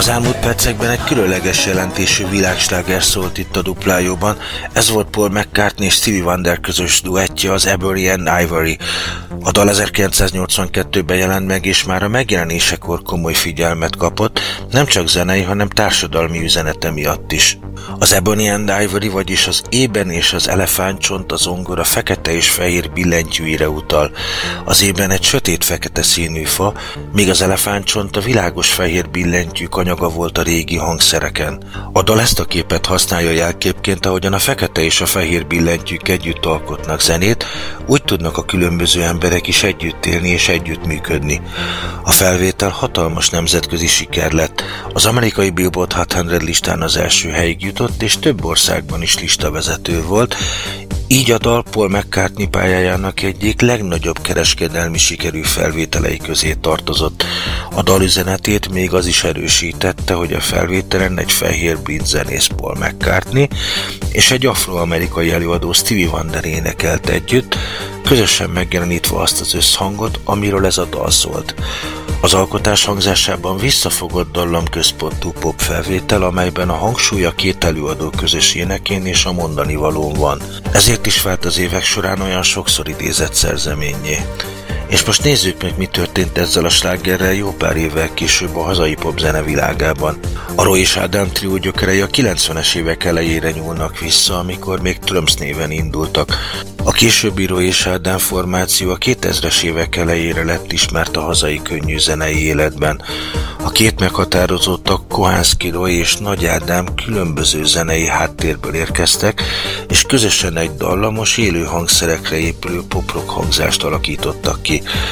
Az elmúlt percekben egy különleges jelentésű világsláger szólt itt a Duplájóban. Ez volt Paul McCartney és Stevie Wonder közös duettje, az Ebony and Ivory. A dal 1982-ben jelent meg, és már a megjelenésekor komoly figyelmet kapott, nem csak zenei, hanem társadalmi üzenete miatt is. Az Ebony and Ivory, vagyis az ében és az elefántcsont, a zongora fekete és fehér billentyűire utal. Az ében egy sötét-fekete színű fa, míg az elefántcsont a világos fehér billentyűk anyaga volt a régi hangszereken. A dal ezt a képet használja jelképként, ahogyan a fekete és a fehér billentyűk együtt alkotnak zenét, úgy tudnak a különböző emberek is együtt élni és együtt működni. A felvétel hatalmas nemzetközi siker lett, az amerikai Billboard Hot 100 listán az első helyig jutott, és több országban is listavezető volt, így a dal Paul McCartney pályájának egyik legnagyobb kereskedelmi sikerű felvételei közé tartozott. A dal üzenetét még az is erősítette, hogy a felvételen egy fehér brit zenész Paul McCartney és egy afroamerikai előadó Stevie Wonder énekelt együtt, közösen megjelenítve azt az összhangot, amiről ez a dal szólt. Az alkotás hangzásában visszafogott dallamközpontú pop felvétel, amelyben a hangsúly a két előadó közös énekén és a mondani valón van. Ezért is vált az évek során olyan sokszor idézett szerzeményé. És most nézzük meg, mi történt ezzel a slágerrel jó pár évvel később a hazai popzene világában. A Roy és Ádám trió gyökerei a 90-es évek elejére nyúlnak vissza, amikor még Trumps néven indultak. A későbbi Roy és Ádám formáció a 2000-es évek elejére lett ismert a hazai könnyű zenei életben. A két meghatározó tag, Kohánszky Roy és Nagy Ádám különböző zenei háttérből érkeztek, és közösen egy dallamos, élő hangszerekre épülő pop-rock hangzást alakítottak ki.